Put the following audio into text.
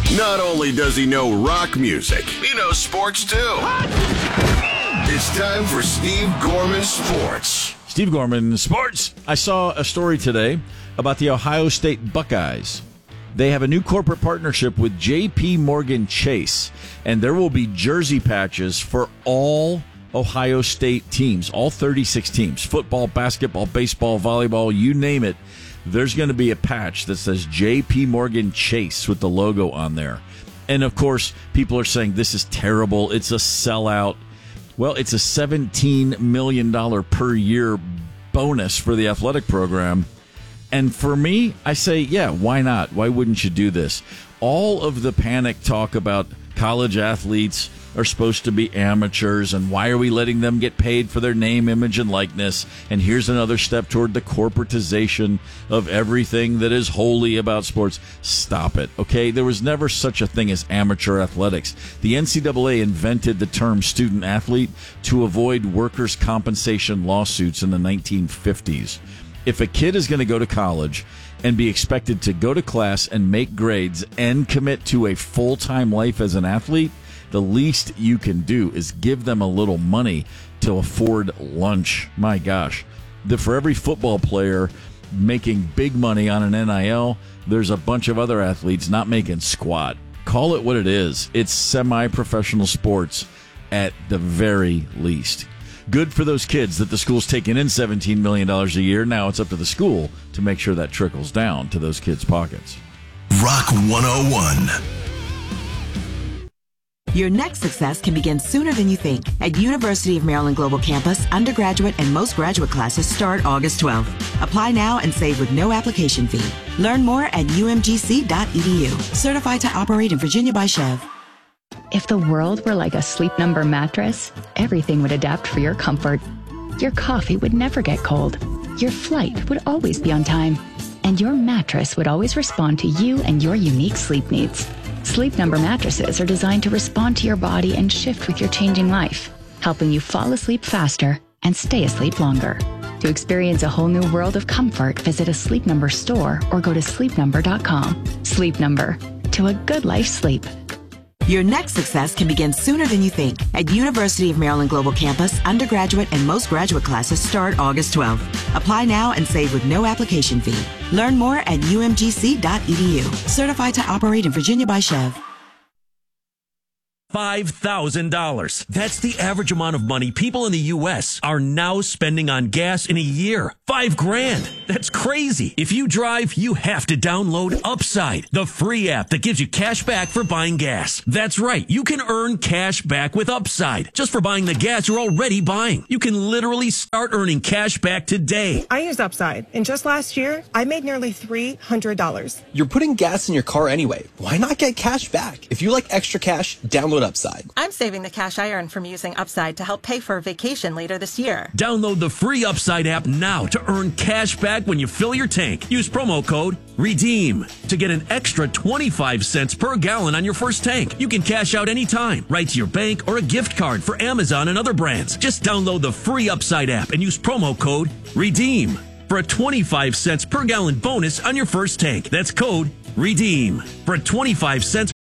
Not only does he know rock music, he knows sports too. It's time for Steve Gorman Sports. Steve Gorman Sports. I saw a story today about the Ohio State Buckeyes. They have a new corporate partnership with J.P. Morgan Chase, and there will be jersey patches for all Ohio State teams, all 36 teams, football, basketball, baseball, volleyball, you name it. There's going to be a patch that says J.P. Morgan Chase with the logo on there. And, of course, people are saying this is terrible. It's a sellout. Well, it's a $17 million per year bonus for the athletic program. And for me, I say, yeah, why not? Why wouldn't you do this? All of the panic talk about college athletes are supposed to be amateurs, and why are we letting them get paid for their name, image, and likeness? And here's another step toward the corporatization of everything that is holy about sports. Stop it, okay? There was never such a thing as amateur athletics. The NCAA invented the term student athlete to avoid workers' compensation lawsuits in the 1950s. If a kid is going to go to college and be expected to go to class and make grades and commit to a full-time life as an athlete, the least you can do is give them a little money to afford lunch. My gosh. For every football player making big money on an NIL, there's a bunch of other athletes not making squat. Call it what it is. It's semi-professional sports at the very least. Good for those kids that the school's taking in $17 million a year. Now it's up to the school to make sure that trickles down to those kids' pockets. Rock 101. Your next success can begin sooner than you think. At University of Maryland Global Campus, undergraduate and most graduate classes start August 12th. Apply now and save with no application fee. Learn more at umgc.edu. Certified to operate in Virginia by Chev. If the world were like a Sleep Number mattress, everything would adapt for your comfort. Your coffee would never get cold. Your flight would always be on time. And your mattress would always respond to you and your unique sleep needs. Sleep Number mattresses are designed to respond to your body and shift with your changing life, helping you fall asleep faster and stay asleep longer. To experience a whole new world of comfort, visit a Sleep Number store or go to sleepnumber.com. Sleep Number. To a good life sleep. Your next success can begin sooner than you think. At University of Maryland Global Campus, undergraduate and most graduate classes start August 12th. Apply now and save with no application fee. Learn more at umgc.edu. Certified to operate in Virginia by Chev. $5,000. That's the average amount of money people in the U.S. are now spending on gas in a year. $5,000. That's crazy. If you drive, you have to download Upside, the free app that gives you cash back for buying gas. That's right. You can earn cash back with Upside just for buying the gas you're already buying. You can literally start earning cash back today. I use Upside, and just last year, I made nearly $300. You're putting gas in your car anyway. Why not get cash back? If you like extra cash, download Upside. I'm saving the cash I earn from using Upside to help pay for a vacation later this year. Download the free Upside app now to earn cash back when you fill your tank. Use promo code REDEEM to get an extra 25 cents per gallon on your first tank. You can cash out anytime, right to your bank or a gift card for Amazon and other brands. Just download the free Upside app and use promo code REDEEM for a 25 cents per gallon bonus on your first tank. That's code REDEEM for a 25 cents